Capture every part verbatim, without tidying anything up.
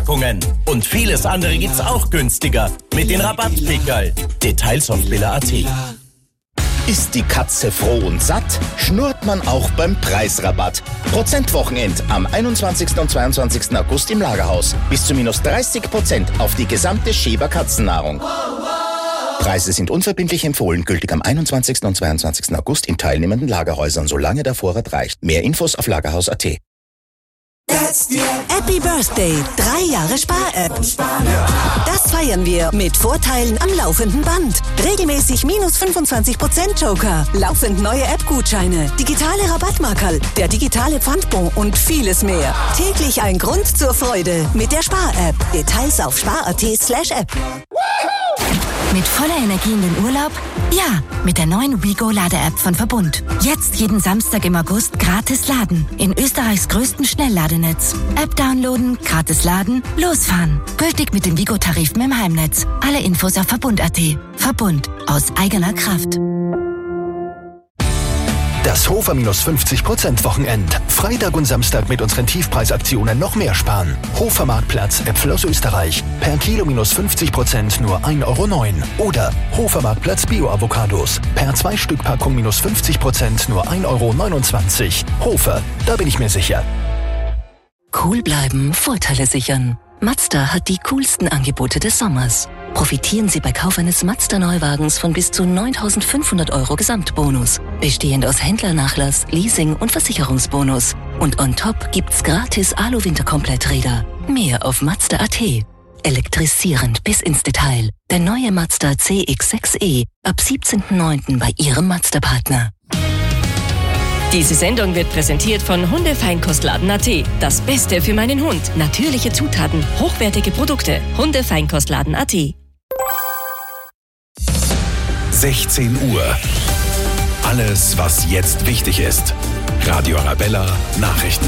Packungen. Und vieles andere gibt's auch günstiger mit den Rabattpickerl. Details auf billa punkt at. Ist die Katze froh und satt, schnurrt man auch beim Preisrabatt. Prozentwochenend am einundzwanzigsten und zweiundzwanzigsten August im Lagerhaus. Bis zu minus dreißig Prozent auf die gesamte Scheber Katzennahrung. Preise sind unverbindlich empfohlen, gültig am einundzwanzigsten und zweiundzwanzigsten August in teilnehmenden Lagerhäusern, solange der Vorrat reicht. Mehr Infos auf lagerhaus punkt at. Happy Birthday, drei Jahre Spar-App. Das feiern wir mit Vorteilen am laufenden Band. Regelmäßig minus fünfundzwanzig Prozent Joker, laufend neue App-Gutscheine, digitale Rabattmarkerl, der digitale Pfandbon und vieles mehr. Täglich ein Grund zur Freude mit der Spar-App. Details auf spar punkt at slash app. Mit voller Energie in den Urlaub? Ja, mit der neuen WeGo-Lade-App von Verbund. Jetzt jeden Samstag im August gratis laden. In Österreichs größten Schnellladenetz. App downloaden, gratis laden, losfahren. Gültig mit den WeGo-Tarifen im Heimnetz. Alle Infos auf verbund punkt at. Verbund. Aus eigener Kraft. Das Hofer minus fünfzig Prozent Wochenend. Freitag und Samstag mit unseren Tiefpreisaktionen noch mehr sparen. Hofer Marktplatz Äpfel aus Österreich. Per Kilo minus fünfzig Prozent nur ein Euro neun. Oder Hofer Marktplatz Bio-Avocados. Per zwei Stück Packung minus fünfzig Prozent nur ein Euro neunundzwanzig. Hofer, da bin ich mir sicher. Cool bleiben, Vorteile sichern. Mazda hat die coolsten Angebote des Sommers. Profitieren Sie bei Kauf eines Mazda-Neuwagens von bis zu neuntausendfünfhundert Euro Gesamtbonus, bestehend aus Händlernachlass, Leasing und Versicherungsbonus. Und on top gibt's gratis Alu-Winterkompletträder. Mehr auf mazda punkt at. Elektrisierend bis ins Detail. Der neue Mazda C X sechs E ab siebzehnten neunten bei Ihrem Mazda-Partner. Diese Sendung wird präsentiert von Hundefeinkostladen punkt at. Das Beste für meinen Hund. Natürliche Zutaten, hochwertige Produkte. Hundefeinkostladen punkt at. sechzehn Uhr. Alles, was jetzt wichtig ist. Radio Arabella Nachrichten.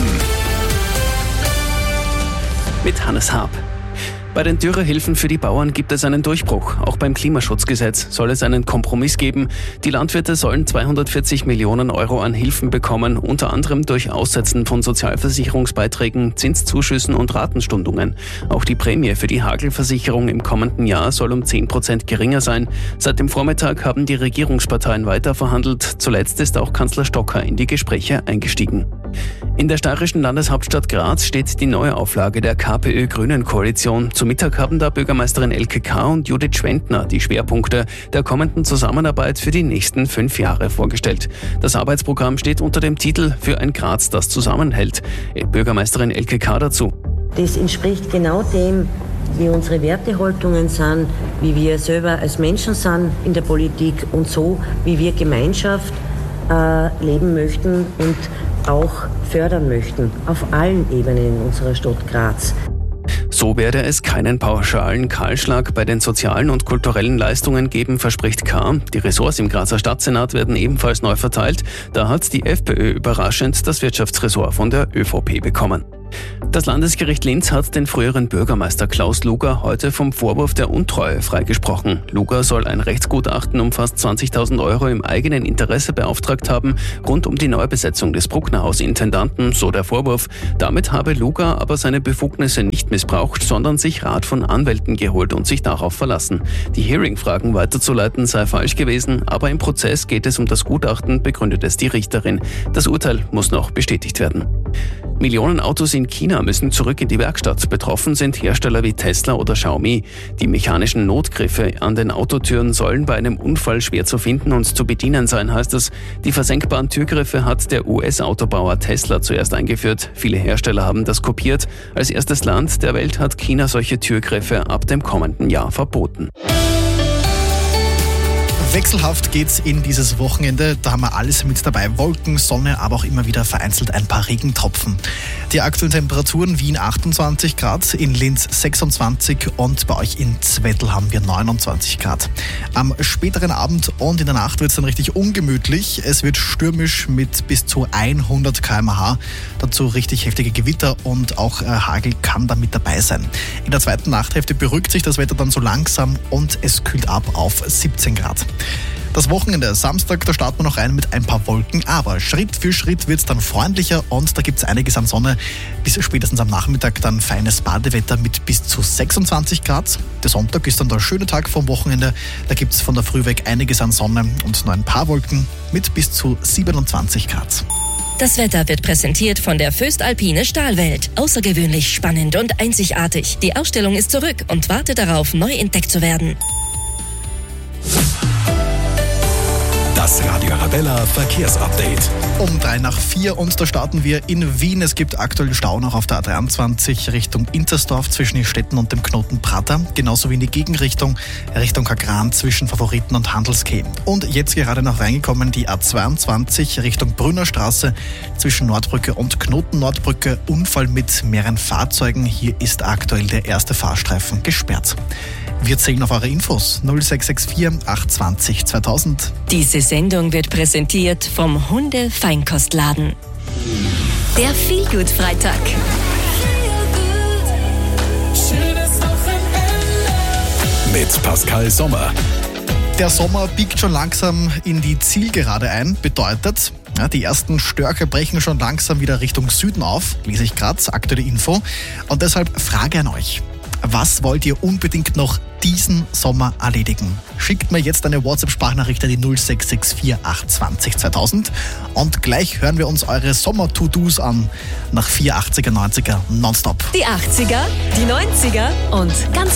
Mit Hannes Haab. Bei den Dürrehilfen für die Bauern gibt es einen Durchbruch. Auch beim Klimaschutzgesetz soll es einen Kompromiss geben. Die Landwirte sollen zweihundertvierzig Millionen Euro an Hilfen bekommen, unter anderem durch Aussetzen von Sozialversicherungsbeiträgen, Zinszuschüssen und Ratenstundungen. Auch die Prämie für die Hagelversicherung im kommenden Jahr soll um zehn Prozent geringer sein. Seit dem Vormittag haben die Regierungsparteien weiter verhandelt. Zuletzt ist auch Kanzler Stocker in die Gespräche eingestiegen. In der steirischen Landeshauptstadt Graz steht die Neuauflage der KPÖ-Grünen-Koalition. Zu Mittag haben da Bürgermeisterin Elke K. und Judith Schwendner die Schwerpunkte der kommenden Zusammenarbeit für die nächsten fünf Jahre vorgestellt. Das Arbeitsprogramm steht unter dem Titel »Für ein Graz, das zusammenhält«. Bürgermeisterin Elke K. dazu. Das entspricht genau dem, wie unsere Wertehaltungen sind, wie wir selber als Menschen sind in der Politik und so, wie wir Gemeinschaft äh, leben möchten und auch fördern möchten, auf allen Ebenen in unserer Stadt Graz. So werde es keinen pauschalen Kahlschlag bei den sozialen und kulturellen Leistungen geben, verspricht K. Die Ressorts im Grazer Stadtsenat werden ebenfalls neu verteilt. Da hat die FPÖ überraschend das Wirtschaftsressort von der ÖVP bekommen. Das Landesgericht Linz hat den früheren Bürgermeister Klaus Luger heute vom Vorwurf der Untreue freigesprochen. Luger soll ein Rechtsgutachten um fast zwanzigtausend Euro im eigenen Interesse beauftragt haben, rund um die Neubesetzung des Brucknerhaus-Intendanten, so der Vorwurf. Damit habe Luger aber seine Befugnisse nicht missbraucht, sondern sich Rat von Anwälten geholt und sich darauf verlassen. Die Hearing-Fragen weiterzuleiten sei falsch gewesen, aber im Prozess geht es um das Gutachten, begründet es die Richterin. Das Urteil muss noch bestätigt werden. Millionen Autos in China müssen zurück in die Werkstatt. Betroffen sind Hersteller wie Tesla oder Xiaomi. Die mechanischen Notgriffe an den Autotüren sollen bei einem Unfall schwer zu finden und zu bedienen sein, heißt es. Die versenkbaren Türgriffe hat der U S-Autobauer Tesla zuerst eingeführt. Viele Hersteller haben das kopiert. Als erstes Land der Welt hat China solche Türgriffe ab dem kommenden Jahr verboten. Wechselhaft geht's in dieses Wochenende. Da haben wir alles mit dabei. Wolken, Sonne, aber auch immer wieder vereinzelt ein paar Regentropfen. Die aktuellen Temperaturen: Wien achtundzwanzig Grad, in Linz sechsundzwanzig und bei euch in Zwettl haben wir neunundzwanzig Grad. Am späteren Abend und in der Nacht wird es dann richtig ungemütlich. Es wird stürmisch mit bis zu hundert Kilometer pro Stunde. Dazu richtig heftige Gewitter und auch äh, Hagel kann da mit dabei sein. In der zweiten Nachthälfte beruhigt sich das Wetter dann so langsam und es kühlt ab auf siebzehn Grad. Das Wochenende, Samstag, da starten wir noch rein mit ein paar Wolken, aber Schritt für Schritt wird es dann freundlicher und da gibt es einiges an Sonne. Bis spätestens am Nachmittag dann feines Badewetter mit bis zu sechsundzwanzig Grad. Der Sonntag ist dann der schöne Tag vom Wochenende. Da gibt es von der Früh weg einiges an Sonne und nur ein paar Wolken mit bis zu siebenundzwanzig Grad. Das Wetter wird präsentiert von der Föstalpine Stahlwelt. Außergewöhnlich, spannend und einzigartig. Die Ausstellung ist zurück und wartet darauf, neu entdeckt zu werden. Das Radio Arabella Verkehrsupdate. Um drei nach vier und da starten wir in Wien. Es gibt aktuell Stau noch auf der A dreiundzwanzig Richtung Intersdorf zwischen Stetten und dem Knoten Prater. Genauso wie in die Gegenrichtung Richtung Kagran zwischen Favoriten und Handelskeh. Und jetzt gerade noch reingekommen die A zweiundzwanzig Richtung Brünnerstraße zwischen Nordbrücke und Knoten Nordbrücke. Unfall mit mehreren Fahrzeugen. Hier ist aktuell der erste Fahrstreifen gesperrt. Wir zählen auf eure Infos null sechs sechs vier acht zwei null zweitausend. Diese Sendung wird präsentiert vom Hunde-Feinkostladen. Der Feelgood-Freitag. Mit Pascal Sommer. Der Sommer biegt schon langsam in die Zielgerade ein. Bedeutet, ja, die ersten Störche brechen schon langsam wieder Richtung Süden auf. Lese ich gerade, aktuelle Info. Und deshalb Frage an euch. Was wollt ihr unbedingt noch diesen Sommer erledigen? Schickt mir jetzt eine WhatsApp-Sprachnachricht an die null sechs sechs vier acht zwei null zweitausend und gleich hören wir uns eure Sommer-To-Dos an nach vier achtziger, neunziger nonstop. Die achtziger, die neunziger und ganz